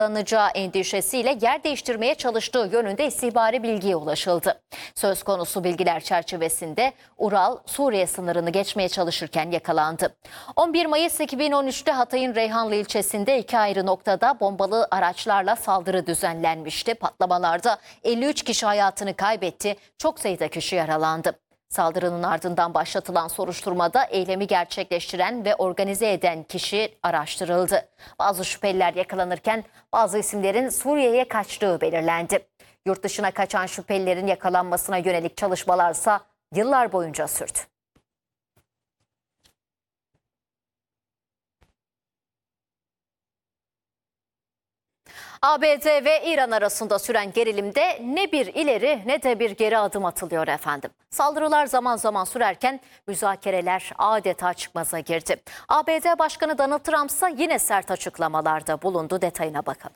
Alınacağı endişesiyle yer değiştirmeye çalıştığı yönünde istihbari bilgiye ulaşıldı. Söz konusu bilgiler çerçevesinde Ural, Suriye sınırını geçmeye çalışırken yakalandı. 11 Mayıs 2013'te Hatay'ın Reyhanlı ilçesinde iki ayrı noktada bombalı araçlarla saldırı düzenlenmişti. Patlamalarda 53 kişi hayatını kaybetti, çok sayıda kişi yaralandı. Saldırının ardından başlatılan soruşturmada eylemi gerçekleştiren ve organize eden kişi araştırıldı. Bazı şüpheliler yakalanırken bazı isimlerin Suriye'ye kaçtığı belirlendi. Yurt dışına kaçan şüphelilerin yakalanmasına yönelik çalışmalarsa yıllar boyunca sürdü. ABD ve İran arasında süren gerilimde ne bir ileri ne de bir geri adım atılıyor efendim. Saldırılar zaman zaman sürerken müzakereler adeta çıkmaza girdi. ABD Başkanı Donald Trump ise yine sert açıklamalarda bulundu. Detayına bakalım.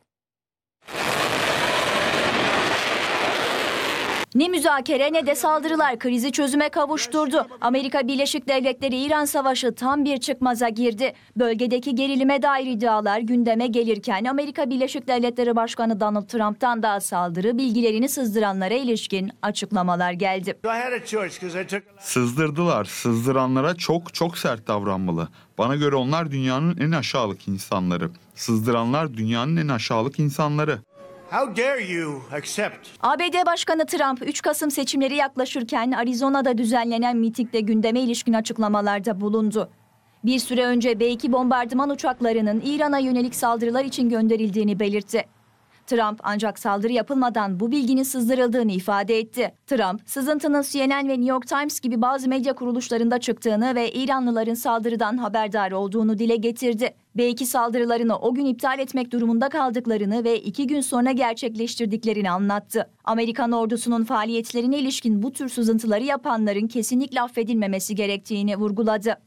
Ne müzakere ne de saldırılar krizi çözüme kavuşturdu. Amerika Birleşik Devletleri-İran savaşı tam bir çıkmaza girdi. Bölgedeki gerilime dair iddialar gündeme gelirken Amerika Birleşik Devletleri Başkanı Donald Trump'tan da saldırı bilgilerini sızdıranlara ilişkin açıklamalar geldi. Sızdırdılar. Sızdıranlara çok sert davranmalı. Bana göre onlar dünyanın en aşağılık insanları. Sızdıranlar dünyanın en aşağılık insanları. How dare you accept? ABD Başkanı Trump 3 Kasım seçimleri yaklaşırken Arizona'da düzenlenen mitingde gündeme ilişkin açıklamalarda bulundu. Bir süre önce B-2 bombardıman uçaklarının İran'a yönelik saldırılar için gönderildiğini belirtti. Trump ancak saldırı yapılmadan bu bilginin sızdırıldığını ifade etti. Trump, sızıntının CNN ve New York Times gibi bazı medya kuruluşlarında çıktığını ve İranlıların saldırıdan haberdar olduğunu dile getirdi. B-2 saldırılarını o gün iptal etmek durumunda kaldıklarını ve 2 gün sonra gerçekleştirdiklerini anlattı. Amerikan ordusunun faaliyetlerine ilişkin bu tür sızıntıları yapanların kesinlikle affedilmemesi gerektiğini vurguladı.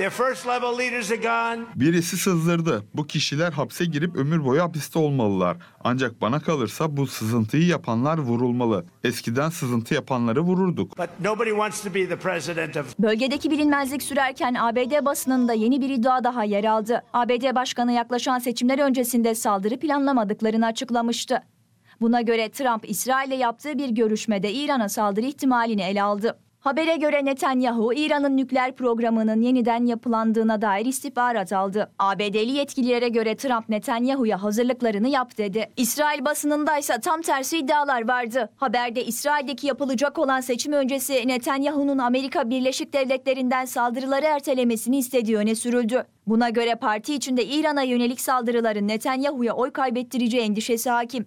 Birisi sızdırdı. Bu kişiler hapse girip ömür boyu hapiste olmalılar. Ancak bana kalırsa bu sızıntıyı yapanlar vurulmalı. Eskiden sızıntı yapanları vururduk. Bölgedeki bilinmezlik sürerken ABD basınında yeni bir iddia daha yer aldı. ABD Başkanı yaklaşan seçimler öncesinde saldırı planlamadıklarını açıklamıştı. Buna göre Trump, İsrail'le yaptığı bir görüşmede İran'a saldırı ihtimalini ele aldı. Habere göre Netanyahu, İran'ın nükleer programının yeniden yapılandığına dair istihbarat aldı. ABD'li yetkililere göre Trump, Netanyahu'ya hazırlıklarını yap dedi. İsrail basınındaysa tam tersi iddialar vardı. Haberde İsrail'deki yapılacak olan seçim öncesi Netanyahu'nun Amerika Birleşik Devletleri'nden saldırıları ertelemesini istediği öne sürüldü. Buna göre parti içinde İran'a yönelik saldırıların Netanyahu'ya oy kaybettireceği endişesi hakim.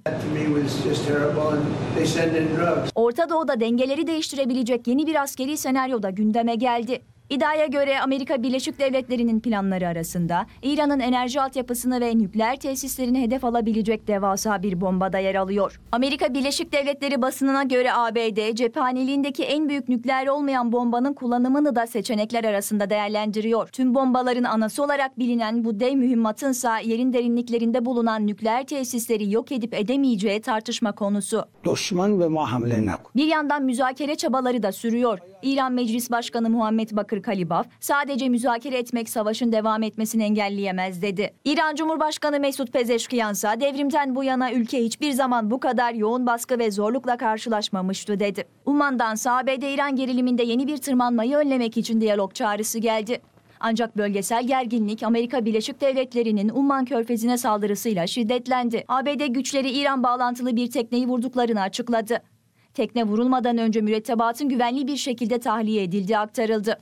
Orta Doğu'da dengeleri değiştirebilecek yeni bir askeri senaryo da gündeme geldi. İddiaya göre Amerika Birleşik Devletleri'nin planları arasında İran'ın enerji altyapısını ve nükleer tesislerini hedef alabilecek devasa bir bomba da yer alıyor. Amerika Birleşik Devletleri basınına göre ABD, cephaneliğindeki en büyük nükleer olmayan bombanın kullanımını da seçenekler arasında değerlendiriyor. Tüm bombaların anası olarak bilinen bu dev mühimmatınsa yerin derinliklerinde bulunan nükleer tesisleri yok edip edemeyeceği tartışma konusu. Bir yandan müzakere çabaları da sürüyor. İran Meclis Başkanı Muhammed Bakır Kalibaf, sadece müzakere etmek savaşın devam etmesini engelleyemez dedi. İran Cumhurbaşkanı Mesut Pezeşkiyan ise devrimden bu yana ülke hiçbir zaman bu kadar yoğun baskı ve zorlukla karşılaşmamıştı dedi. Umman'dansa ABD-İran geriliminde yeni bir tırmanmayı önlemek için diyalog çağrısı geldi. Ancak bölgesel gerginlik Amerika Birleşik Devletleri'nin Umman Körfezi'ne saldırısıyla şiddetlendi. ABD güçleri İran bağlantılı bir tekneyi vurduklarını açıkladı. Tekne vurulmadan önce mürettebatın güvenli bir şekilde tahliye edildiği aktarıldı.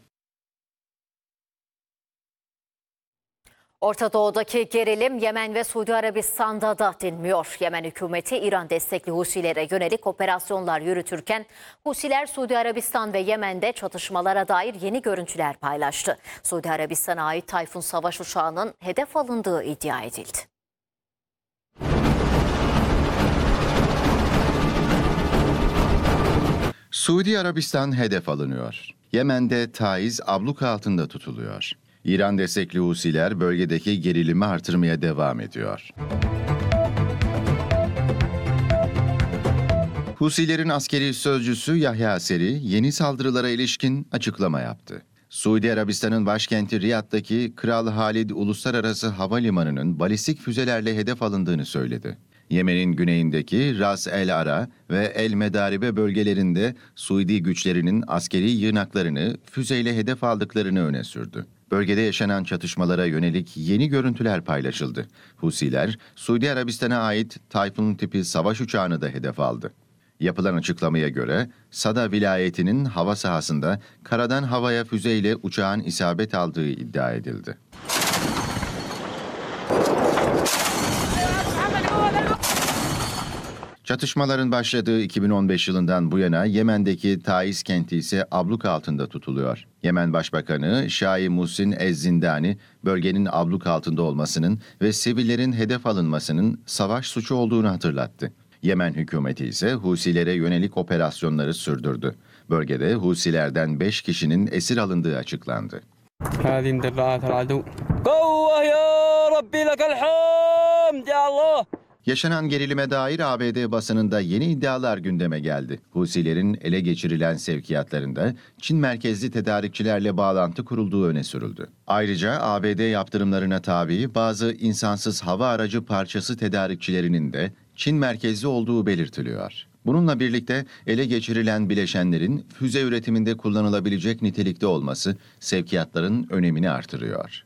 Orta Doğu'daki gerilim Yemen ve Suudi Arabistan'da da dinmiyor. Yemen hükümeti İran destekli Husilere yönelik operasyonlar yürütürken Husiler Suudi Arabistan ve Yemen'de çatışmalara dair yeni görüntüler paylaştı. Suudi Arabistan'a ait Tayfun savaş uçağının hedef alındığı iddia edildi. Suudi Arabistan hedef alınıyor. Yemen'de Taiz abluka altında tutuluyor. İran destekli Husiler bölgedeki gerilimi artırmaya devam ediyor. Husilerin askeri sözcüsü Yahya Seri yeni saldırılara ilişkin açıklama yaptı. Suudi Arabistan'ın başkenti Riyad'daki Kral Halid Uluslararası Havalimanı'nın balistik füzelerle hedef alındığını söyledi. Yemen'in güneyindeki Ras el Ara ve El Medaribe bölgelerinde Suudi güçlerinin askeri yığınaklarını füzeyle hedef aldıklarını öne sürdü. Bölgede yaşanan çatışmalara yönelik yeni görüntüler paylaşıldı. Husiler, Suudi Arabistan'a ait Tayfun tipi savaş uçağını da hedef aldı. Yapılan açıklamaya göre Sada vilayetinin hava sahasında karadan havaya füzeyle uçağın isabet aldığı iddia edildi. Çatışmaların başladığı 2015 yılından bu yana Yemen'deki Taiz kenti ise abluk altında tutuluyor. Yemen Başbakanı Şahi Muhsin Ez-Zindani, bölgenin abluk altında olmasının ve sivillerin hedef alınmasının savaş suçu olduğunu hatırlattı. Yemen hükümeti ise Husilere yönelik operasyonları sürdürdü. Bölgede Husilerden 5 kişinin esir alındığı açıklandı. هذه مدرعات العدو قوة يا ربي لك الحمد يا الله. Yaşanan gerilime dair ABD basınında yeni iddialar gündeme geldi. Husilerin ele geçirilen sevkiyatlarında Çin merkezli tedarikçilerle bağlantı kurulduğu öne sürüldü. Ayrıca ABD yaptırımlarına tabi bazı insansız hava aracı parçası tedarikçilerinin de Çin merkezli olduğu belirtiliyor. Bununla birlikte ele geçirilen bileşenlerin füze üretiminde kullanılabilecek nitelikte olması sevkiyatların önemini artırıyor.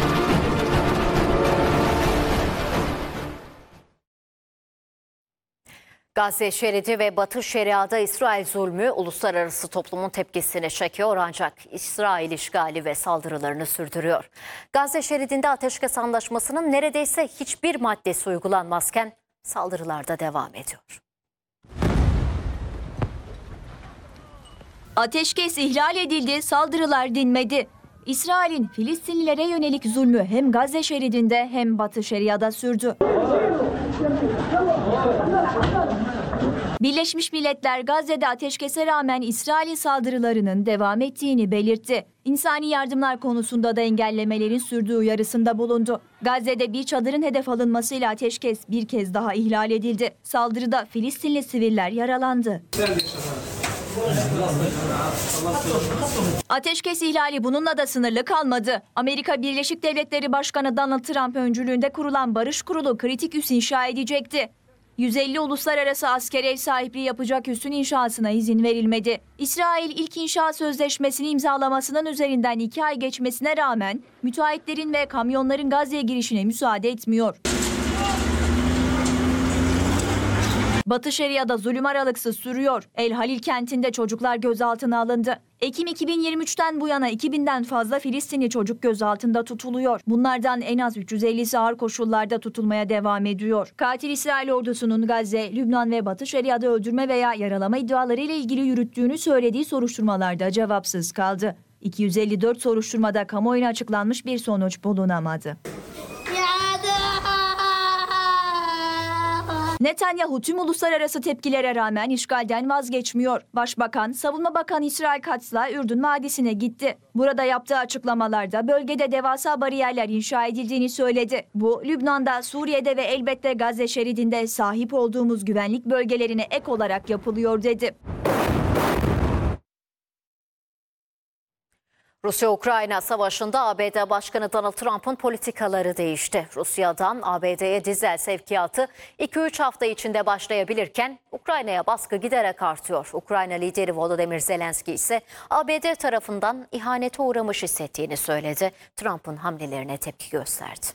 Gazze şeridi ve Batı Şeria'da İsrail zulmü uluslararası toplumun tepkisini çekiyor ancak İsrail işgali ve saldırılarını sürdürüyor. Gazze şeridinde ateşkes anlaşmasının neredeyse hiçbir maddesi uygulanmazken saldırılar da devam ediyor. Ateşkes ihlal edildi, saldırılar dinmedi. İsrail'in Filistinlilere yönelik zulmü hem Gazze şeridinde hem Batı Şeria'da sürdü. Birleşmiş Milletler Gazze'de ateşkese rağmen İsrail'in saldırılarının devam ettiğini belirtti. İnsani yardımlar konusunda da engellemelerin sürdüğü uyarısında bulundu. Gazze'de bir çadırın hedef alınmasıyla ateşkes bir kez daha ihlal edildi. Saldırıda Filistinli siviller yaralandı. Ateşkes ihlali bununla da sınırlı kalmadı. Amerika Birleşik Devletleri Başkanı Donald Trump öncülüğünde kurulan Barış Kurulu kritik üs inşa edecekti. 150 uluslararası asker ev sahipliği yapacak üssün inşasına izin verilmedi. İsrail ilk inşa sözleşmesini imzalamasının üzerinden 2 ay geçmesine rağmen müteahhitlerin ve kamyonların Gazze'ye girişine müsaade etmiyor. Batı Şeria'da zulüm aralıksız sürüyor. El Halil kentinde çocuklar gözaltına alındı. Ekim 2023'ten bu yana 2000'den fazla Filistinli çocuk gözaltında tutuluyor. Bunlardan en az 350'si ağır koşullarda tutulmaya devam ediyor. Katil İsrail ordusunun Gazze, Lübnan ve Batı Şeria'da öldürme veya yaralama iddialarıyla ilgili yürüttüğünü söylediği soruşturmalarda cevapsız kaldı. 254 soruşturmada kamuoyuna açıklanmış bir sonuç bulunamadı. Netanyahu tüm uluslararası tepkilere rağmen işgalden vazgeçmiyor. Başbakan, Savunma Bakanı İsrail Katz'la Ürdün Vadisi'ne gitti. Burada yaptığı açıklamalarda bölgede devasa bariyerler inşa edildiğini söyledi. Bu, Lübnan'da, Suriye'de ve elbette Gazze şeridinde sahip olduğumuz güvenlik bölgelerine ek olarak yapılıyor dedi. Rusya-Ukrayna savaşında ABD Başkanı Donald Trump'ın politikaları değişti. Rusya'dan ABD'ye dizel sevkiyatı 2-3 hafta içinde başlayabilirken Ukrayna'ya baskı giderek artıyor. Ukrayna lideri Volodymyr Zelenski ise ABD tarafından ihanete uğramış hissettiğini söyledi. Trump'ın hamlelerine tepki gösterdi.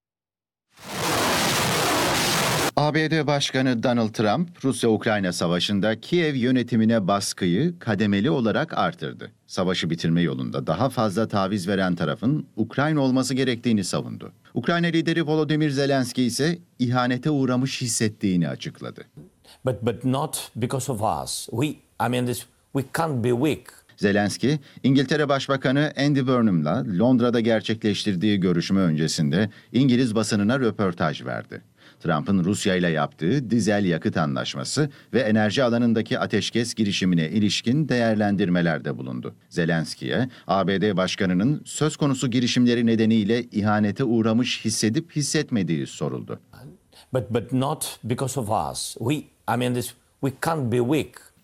ABD Başkanı Donald Trump, Rusya-Ukrayna savaşında Kiev yönetimine baskıyı kademeli olarak artırdı. Savaşı bitirme yolunda daha fazla taviz veren tarafın Ukrayna olması gerektiğini savundu. Ukrayna lideri Volodymyr Zelenski ise ihanete uğramış hissettiğini açıkladı. But not because of us. We can't be weak. Zelenski, İngiltere Başbakanı Andy Burnham'la Londra'da gerçekleştirdiği görüşme öncesinde İngiliz basınına röportaj verdi. Trump'ın Rusya ile yaptığı dizel yakıt anlaşması ve enerji alanındaki ateşkes girişimine ilişkin değerlendirmelerde bulundu. Zelenski'ye ABD Başkanı'nın söz konusu girişimleri nedeniyle ihanete uğramış hissedip hissetmediği soruldu. But not because of us. We can't be weak.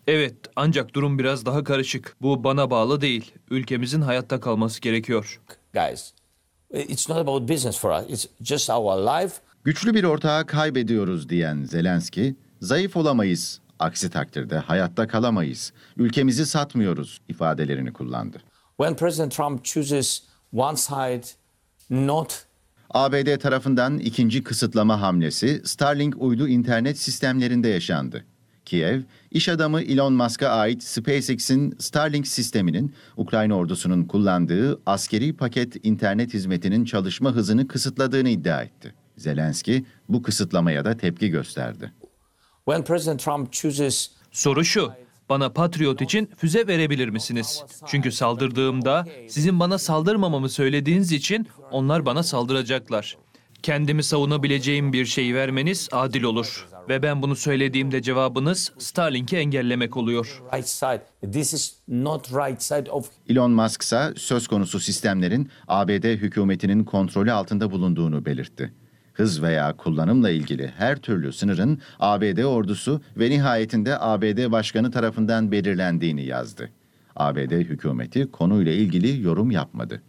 Evet, ancak durum biraz daha karışık. Bu bana bağlı değil. Ülkemizin hayatta kalması gerekiyor. Guys, it's not about business for us. It's just our life. Güçlü bir ortağı kaybediyoruz diyen Zelenski, zayıf olamayız, aksi takdirde hayatta kalamayız, ülkemizi satmıyoruz ifadelerini kullandı. When President Trump chooses one side, not ABD tarafından ikinci kısıtlama hamlesi Starlink uydu internet sistemlerinde yaşandı. Kiev, iş adamı Elon Musk'a ait SpaceX'in Starlink sisteminin Ukrayna ordusunun kullandığı askeri paket internet hizmetinin çalışma hızını kısıtladığını iddia etti. Zelenski bu kısıtlamaya da tepki gösterdi. when President Trump chooses Soru şu, bana Patriot için füze verebilir misiniz? Çünkü saldırdığımda sizin bana saldırmamamı söylediğiniz için onlar bana saldıracaklar. Kendimi savunabileceğim bir şey vermeniz adil olur. Ve ben bunu söylediğimde cevabınız Starlink'i engellemek oluyor. right side. This is not right side of Elon Musk ise söz konusu sistemlerin ABD hükümetinin kontrolü altında bulunduğunu belirtti. Hız veya kullanımla ilgili her türlü sınırın ABD ordusu ve nihayetinde ABD başkanı tarafından belirlendiğini yazdı. ABD hükümeti konuyla ilgili yorum yapmadı.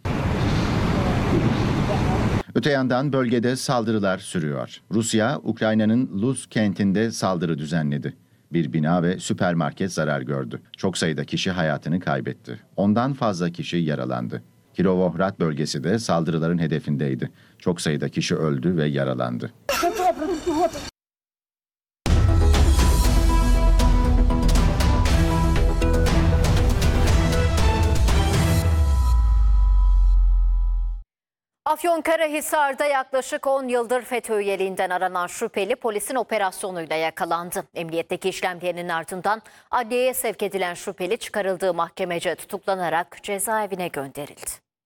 Öte yandan bölgede saldırılar sürüyor. Rusya, Ukrayna'nın Luz kentinde saldırı düzenledi. Bir bina ve süpermarket zarar gördü. Çok sayıda kişi hayatını kaybetti. Ondan fazla kişi yaralandı. Kirovohrad bölgesi de saldırıların hedefindeydi. Çok sayıda kişi öldü ve yaralandı. Afyonkarahisar'da yaklaşık 10 yıldır FETÖ üyeliğinden aranan şüpheli polisin operasyonuyla yakalandı. Emniyetteki işlemlerinin ardından adliyeye sevk edilen şüpheli çıkarıldığı mahkemece tutuklanarak cezaevine gönderildi.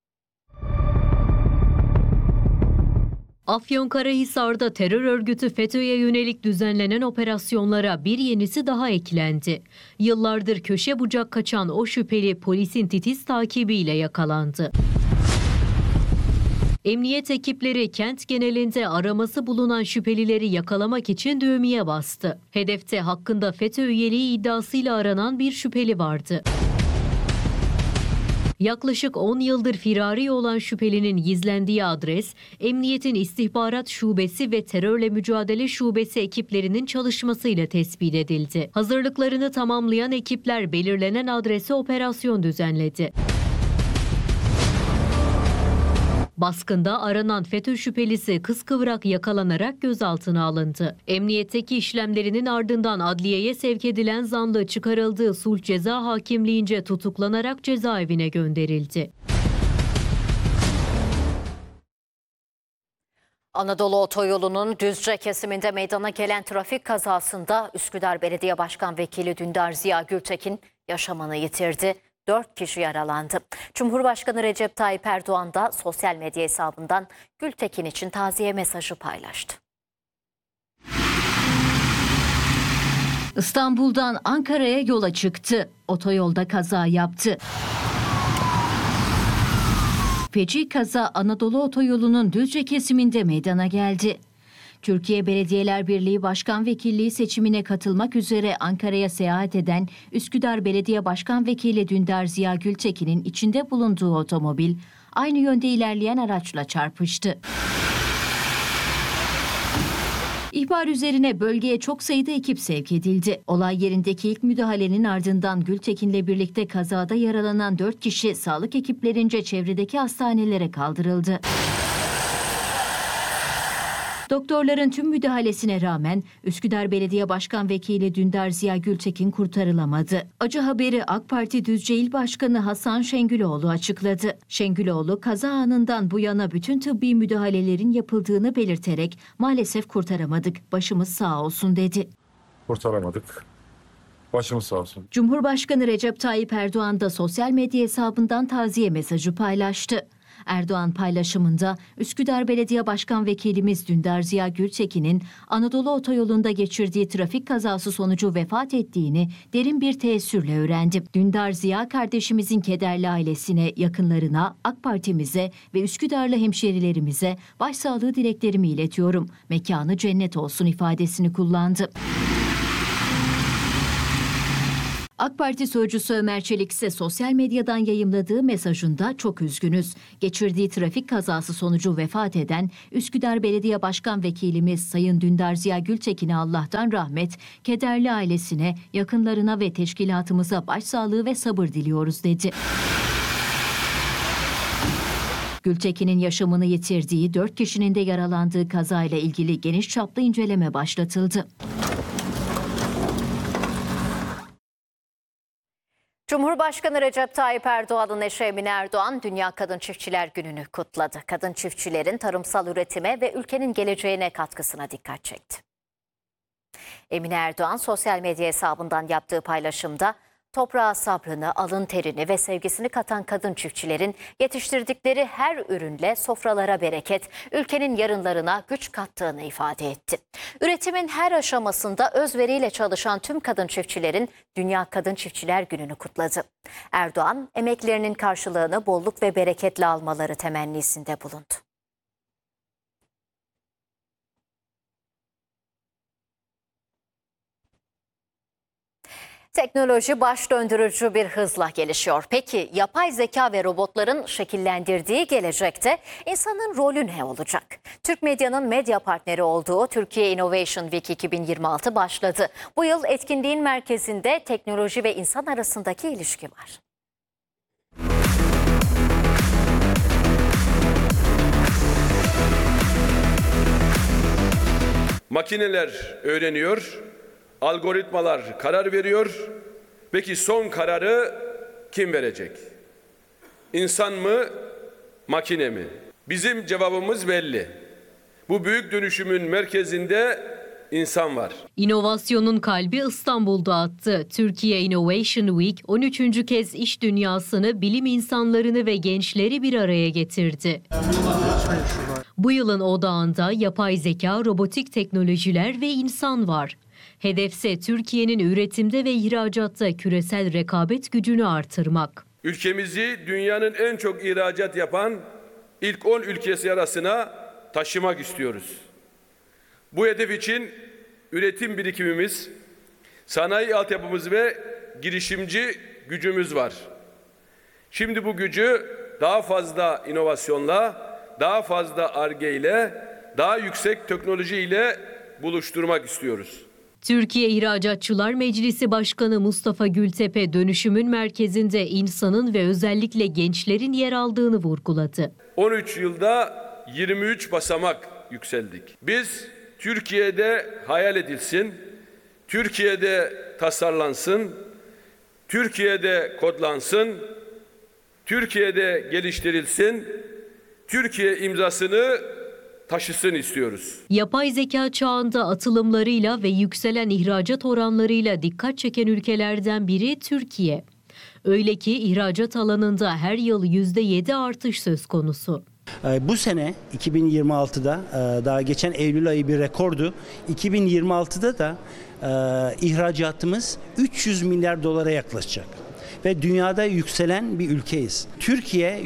Afyonkarahisar'da terör örgütü FETÖ'ye yönelik düzenlenen operasyonlara bir yenisi daha eklendi. Yıllardır köşe bucak kaçan o şüpheli polisin titiz takibiyle yakalandı. Emniyet ekipleri kent genelinde araması bulunan şüphelileri yakalamak için düğmeye bastı. Hedefte hakkında FETÖ üyeliği iddiasıyla aranan bir şüpheli vardı. Yaklaşık 10 yıldır firari olan şüphelinin gizlendiği adres, Emniyetin İstihbarat Şubesi ve Terörle Mücadele Şubesi ekiplerinin çalışmasıyla tespit edildi. Hazırlıklarını tamamlayan ekipler belirlenen adrese operasyon düzenledi. Baskında aranan FETÖ şüphelisi kıskıvrak yakalanarak gözaltına alındı. Emniyetteki işlemlerinin ardından adliyeye sevk edilen zanlı çıkarıldığı sulh ceza hakimliğince tutuklanarak cezaevine gönderildi. Anadolu Otoyolu'nun Düzce kesiminde meydana gelen trafik kazasında Üsküdar Belediye Başkan Vekili Dündar Ziya Gültekin yaşamını yitirdi. 4 kişi yaralandı. Cumhurbaşkanı Recep Tayyip Erdoğan da sosyal medya hesabından Gültekin için taziye mesajı paylaştı. İstanbul'dan Ankara'ya yola çıktı. Otoyolda kaza yaptı. Feci kaza Anadolu Otoyolu'nun Düzce kesiminde meydana geldi. Türkiye Belediyeler Birliği Başkan Vekilliği seçimine katılmak üzere Ankara'ya seyahat eden Üsküdar Belediye Başkan Vekili Dündar Ziya Gültekin'in içinde bulunduğu otomobil aynı yönde ilerleyen araçla çarpıştı. İhbar üzerine bölgeye çok sayıda ekip sevk edildi. Olay yerindeki ilk müdahalenin ardından Gültekin'le birlikte kazada yaralanan 4 kişi sağlık ekiplerince çevredeki hastanelere kaldırıldı. Doktorların tüm müdahalesine rağmen Üsküdar Belediye Başkan Vekili Dündar Ziya Gültekin kurtarılamadı. Acı haberi AK Parti Düzce İl Başkanı Hasan Şengüloğlu açıkladı. Şengüloğlu kaza anından bu yana bütün tıbbi müdahalelerin yapıldığını belirterek maalesef kurtaramadık, başımız sağ olsun dedi. Kurtaramadık. Başımız sağ olsun. Cumhurbaşkanı Recep Tayyip Erdoğan da sosyal medya hesabından taziye mesajı paylaştı. Erdoğan paylaşımında Üsküdar Belediye Başkan Vekilimiz Dündar Ziya Gültekin'in Anadolu Otoyolu'nda geçirdiği trafik kazası sonucu vefat ettiğini derin bir teessürle öğrendim. Dündar Ziya kardeşimizin kederli ailesine, yakınlarına, AK Parti'mize ve Üsküdarlı hemşerilerimize başsağlığı dileklerimi iletiyorum. Mekanı cennet olsun ifadesini kullandı. AK Parti sözcüsü Ömer Çelik ise sosyal medyadan yayımladığı mesajında çok üzgünüz. Geçirdiği trafik kazası sonucu vefat eden Üsküdar Belediye Başkan Vekilimiz Sayın Dündar Ziya Gültekin'e Allah'tan rahmet, kederli ailesine, yakınlarına ve teşkilatımıza başsağlığı ve sabır diliyoruz dedi. Gültekin'in yaşamını yitirdiği 4 kişinin de yaralandığı kazayla ilgili geniş çaplı inceleme başlatıldı. Cumhurbaşkanı Recep Tayyip Erdoğan'ın eşi Emine Erdoğan, Dünya Kadın Çiftçiler Günü'nü kutladı. Kadın çiftçilerin tarımsal üretime ve ülkenin geleceğine katkısına dikkat çekti. Emine Erdoğan sosyal medya hesabından yaptığı paylaşımda, toprağa sabrını, alın terini ve sevgisini katan kadın çiftçilerin yetiştirdikleri her ürünle sofralara bereket, ülkenin yarınlarına güç kattığını ifade etti. Üretimin her aşamasında özveriyle çalışan tüm kadın çiftçilerin Dünya Kadın Çiftçiler Günü'nü kutladı. Erdoğan, emeklerinin karşılığını bolluk ve bereketle almaları temennisinde bulundu. Teknoloji baş döndürücü bir hızla gelişiyor. Peki yapay zeka ve robotların şekillendirdiği gelecekte insanın rolü ne olacak? Türk medyanın medya partneri olduğu Türkiye Innovation Week 2026 başladı. Bu yıl etkinliğin merkezinde teknoloji ve insan arasındaki ilişki var. Makineler öğreniyor, algoritmalar karar veriyor. Peki son kararı kim verecek? İnsan mı, makine mi? Bizim cevabımız belli. Bu büyük dönüşümün merkezinde insan var. İnovasyonun kalbi İstanbul'da attı. Türkiye Innovation Week 13. kez iş dünyasını, bilim insanlarını ve gençleri bir araya getirdi. Bu yılın odağında yapay zeka, robotik teknolojiler ve insan var. Hedefse Türkiye'nin üretimde ve ihracatta küresel rekabet gücünü artırmak. Ülkemizi dünyanın en çok ihracat yapan ilk 10 ülkesi arasına taşımak istiyoruz. Bu hedef için üretim birikimimiz, sanayi altyapımız ve girişimci gücümüz var. Şimdi bu gücü daha fazla inovasyonla, daha fazla Ar-Ge ile, daha yüksek teknoloji ile buluşturmak istiyoruz. Türkiye İhracatçılar Meclisi Başkanı Mustafa Gültepe dönüşümün merkezinde insanın ve özellikle gençlerin yer aldığını vurguladı. 13 yılda 23 basamak yükseldik. Biz Türkiye'de hayal edilsin, Türkiye'de tasarlansın, Türkiye'de kodlansın, Türkiye'de geliştirilsin, Türkiye imzasını taşısın istiyoruz. Yapay zeka çağında atılımlarıyla ve yükselen ihracat oranlarıyla dikkat çeken ülkelerden biri Türkiye. Öyle ki ihracat alanında her yıl %7 artış söz konusu. Bu sene 2026'da daha geçen Eylül ayı bir rekordu. 2026'da da ihracatımız 300 milyar dolara yaklaşacak. Ve dünyada yükselen bir ülkeyiz. Türkiye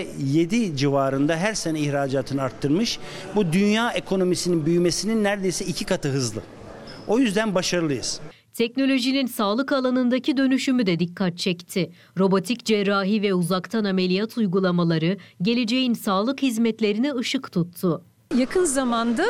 %7 civarında her sene ihracatını arttırmış. Bu dünya ekonomisinin büyümesinin neredeyse 2 katı hızlı. O yüzden başarılıyız. Teknolojinin sağlık alanındaki dönüşümü de dikkat çekti. Robotik cerrahi ve uzaktan ameliyat uygulamaları geleceğin sağlık hizmetlerine ışık tuttu. Yakın zamanda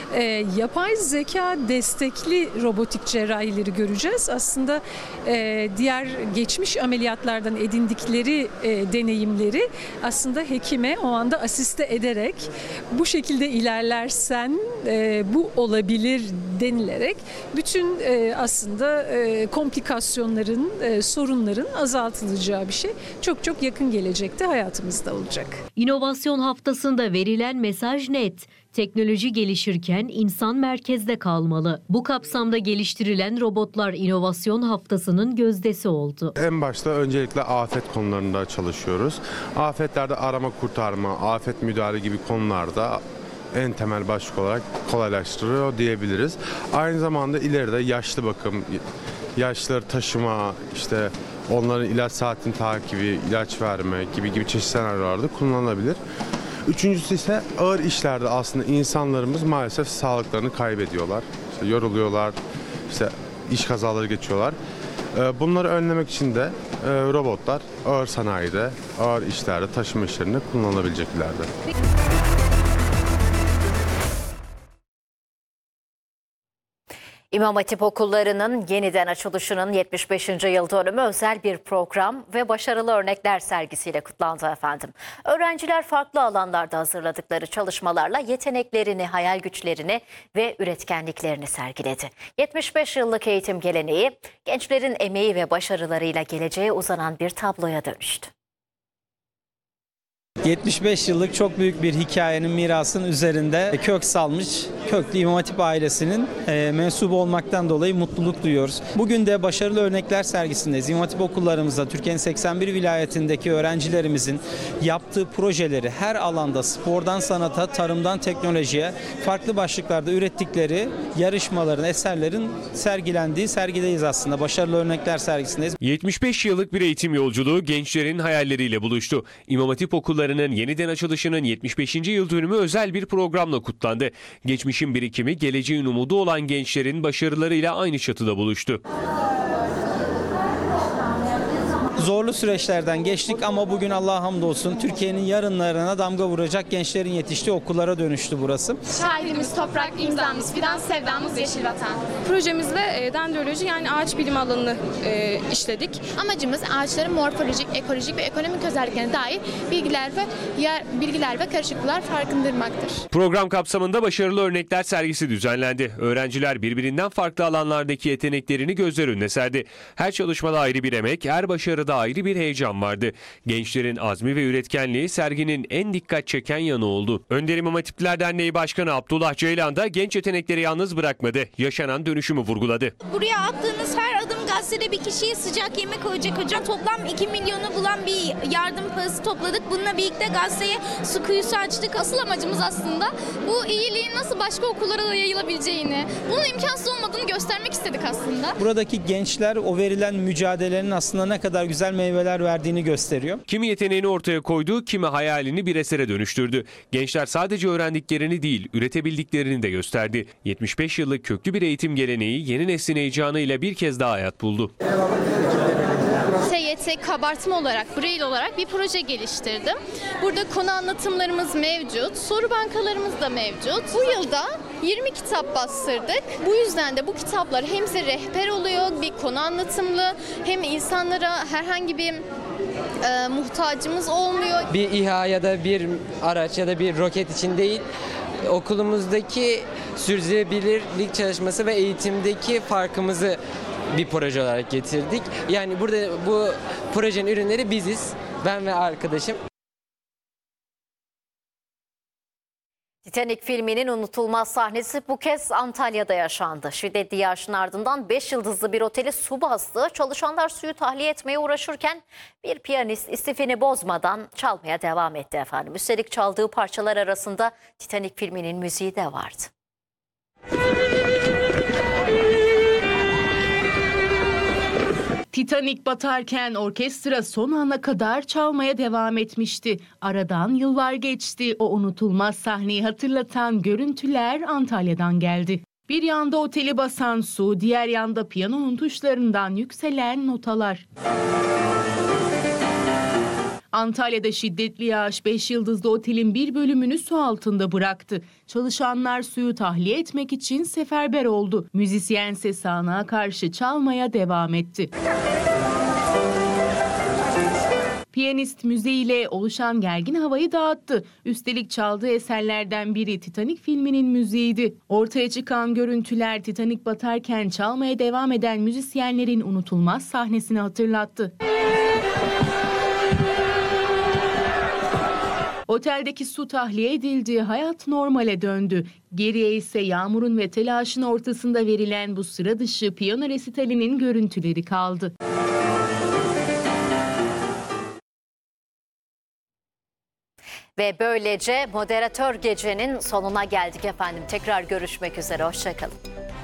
yapay zeka destekli robotik cerrahileri göreceğiz. Aslında diğer geçmiş ameliyatlardan edindikleri deneyimleri aslında hekime o anda asiste ederek bu şekilde ilerlersen bu olabilir denilerek bütün aslında komplikasyonların, sorunların azaltılacağı bir şey çok çok yakın gelecekte hayatımızda olacak. İnovasyon haftasında verilen mesaj net. Teknoloji gelişirken insan merkezde kalmalı. Bu kapsamda geliştirilen robotlar inovasyon haftasının gözdesi oldu. En başta öncelikle afet konularında çalışıyoruz. Afetlerde arama kurtarma, afet müdahale gibi konularda en temel başlık olarak kolaylaştırıyor diyebiliriz. Aynı zamanda ileride yaşlı bakım, yaşlıları taşıma, işte onların ilaç saatini takibi, ilaç verme gibi çeşitli senaryolarda kullanılabilir. Üçüncüsü ise ağır işlerde aslında insanlarımız maalesef sağlıklarını kaybediyorlar. İşte yoruluyorlar, işte iş kazaları geçiyorlar. Bunları önlemek için de robotlar ağır sanayide, ağır işlerde, taşıma işlerinde kullanılabileceklerdi. İmam Hatip okullarının yeniden açılışının 75. yıl dönümü özel bir program ve başarılı örnekler sergisiyle kutlandı efendim. Öğrenciler farklı alanlarda hazırladıkları çalışmalarla yeteneklerini, hayal güçlerini ve üretkenliklerini sergiledi. 75 yıllık eğitim geleneği gençlerin emeği ve başarılarıyla geleceğe uzanan bir tabloya dönüştü. 75 yıllık çok büyük bir hikayenin, mirasının üzerinde kök salmış köklü İmam Hatip ailesinin mensubu olmaktan dolayı mutluluk duyuyoruz. Bugün de başarılı örnekler sergisindeyiz. İmam Hatip okullarımızda Türkiye'nin 81 vilayetindeki öğrencilerimizin yaptığı projeleri her alanda spordan sanata, tarımdan teknolojiye farklı başlıklarda ürettikleri yarışmaların, eserlerin sergilendiği sergideyiz aslında. Başarılı örnekler sergisindeyiz. 75 yıllık bir eğitim yolculuğu gençlerin hayalleriyle buluştu. İmam Hatip okullarının yeniden açılışının 75. yıl dönümü özel bir programla kutlandı. Geçmişin birikimi, geleceğin umudu olan gençlerin başarılarıyla aynı çatıda buluştu. Zorlu süreçlerden geçtik ama bugün Allah'a hamdolsun Türkiye'nin yarınlarına damga vuracak gençlerin yetiştiği okullara dönüştü burası. Şahidimiz toprak, imzamız fidan, sevdamız yeşil vatan. Projemizde dendroloji yani ağaç bilimi alanını işledik. Amacımız ağaçların morfolojik, ekolojik ve ekonomik özelliklerine dair bilgiler ve karışıklıklar farkındırmaktır. Program kapsamında başarılı örnekler sergisi düzenlendi. Öğrenciler birbirinden farklı alanlardaki yeteneklerini gözler önüne serdi. Her çalışmada ayrı bir emek, her başarıda ayrı bir heyecan vardı. Gençlerin azmi ve üretkenliği serginin en dikkat çeken yanı oldu. Önder İmam Hatipler Derneği Başkanı Abdullah Ceylan da genç yetenekleri yalnız bırakmadı. Yaşanan dönüşümü vurguladı. Buraya attığınız her adım gazetede bir kişiye sıcak yemek koyacak hocam. Toplam 2 milyonu bulan bir yardım parası topladık. Bununla birlikte gazeteye su kuyusu açtık. Asıl amacımız aslında bu iyiliğin nasıl başka okullara da yayılabileceğini, bunun imkansız olmadığını göstermek istedik aslında. Buradaki gençler o verilen mücadelenin aslında ne kadar güzel meyveler verdiğini gösteriyor. Kimi yeteneğini ortaya koydu, kimi hayalini bir esere dönüştürdü. Gençler sadece öğrendiklerini değil, üretebildiklerini de gösterdi. 75 yıllık köklü bir eğitim geleneği yeni neslin heyecanıyla bir kez daha hayat buldu. TYT kabartma olarak, Braille olarak bir proje geliştirdim. Burada konu anlatımlarımız mevcut, soru bankalarımız da mevcut. Bu yılda 20 kitap bastırdık. Bu yüzden de bu kitaplar hem size rehber oluyor, bir konu anlatımlı, hem insanlara herhangi bir muhtacımız olmuyor. Bir İHA ya da bir araç ya da bir roket için değil, okulumuzdaki sürdürülebilirlik çalışması ve eğitimdeki farkımızı bir proje olarak getirdik. Yani burada bu projenin ürünleri biziz, ben ve arkadaşım. Titanic filminin unutulmaz sahnesi bu kez Antalya'da yaşandı. Şiddetli yağışın ardından 5 yıldızlı bir oteli su bastı. Çalışanlar suyu tahliye etmeye uğraşırken bir piyanist istifini bozmadan çalmaya devam etti efendim. Üstelik çaldığı parçalar arasında Titanic filminin müziği de vardı. Titanic batarken orkestra son ana kadar çalmaya devam etmişti. Aradan yıllar geçti. O unutulmaz sahneyi hatırlatan görüntüler Antalya'dan geldi. Bir yanda oteli basan su, diğer yanda piyanonun tuşlarından yükselen notalar. Antalya'da şiddetli yağış 5 yıldızlı otelin bir bölümünü su altında bıraktı. Çalışanlar suyu tahliye etmek için seferber oldu. Müzisyense sağanağa karşı çalmaya devam etti. Piyanist müziğiyle oluşan gergin havayı dağıttı. Üstelik çaldığı eserlerden biri Titanic filminin müziğiydi. Ortaya çıkan görüntüler Titanic batarken çalmaya devam eden müzisyenlerin unutulmaz sahnesini hatırlattı. Oteldeki su tahliye edildi, hayat normale döndü. Geriye ise yağmurun ve telaşın ortasında verilen bu sıra dışı piyano resitalinin görüntüleri kaldı. Ve böylece moderatör gecenin sonuna geldik efendim. Tekrar görüşmek üzere, hoşça kalın.